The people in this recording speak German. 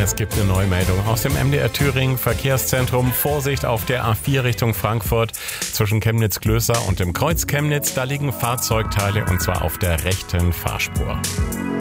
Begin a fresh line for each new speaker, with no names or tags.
Es gibt eine Neumeldung aus dem MDR Thüringen Verkehrszentrum. Vorsicht auf der A4 Richtung Frankfurt zwischen Chemnitz-Klößer und dem Kreuz Chemnitz. Da liegen Fahrzeugteile und zwar auf der rechten Fahrspur.